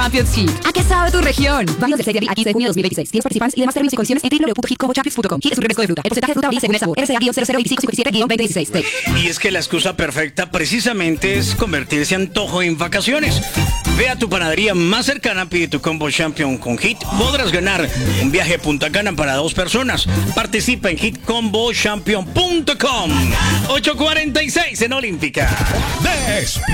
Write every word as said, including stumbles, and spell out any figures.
Champions Hit. ¿A qué sabe tu región? Válido del seis de abril a quince de junio de dos mil veintiséis. Tienes participantes y demás términos y condiciones en w w w punto hit combo champions punto com. Hit es un refresco de fruta. El porcentaje de fruta varía según el sabor. R C A cero cero dos cinco cinco siete veinte dieciséis. Y es que la excusa perfecta precisamente es convertirse en antojo en vacaciones. Ve a tu panadería más cercana, pide tu combo champion con Hit. Podrás ganar un viaje a Punta Cana para dos personas. Participa en hit combo champion punto com. ocho cuarenta y seis en Olímpica.